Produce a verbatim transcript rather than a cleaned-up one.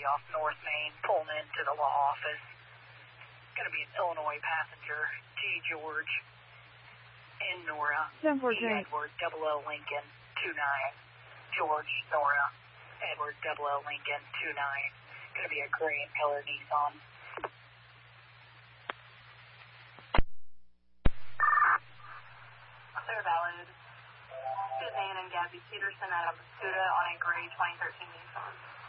thirty off North Main, pulling into the law office. Going to be an Illinois passenger, G. George, and Nora, ten four E. Edward, double L Lincoln, two nine. George, Nora, Edward, double L Lincoln, two nine. Going to be a gray and color Nissan. Clear valid. Suzanne and Gabby Peterson out of Buda on a gray twenty thirteen Nissan.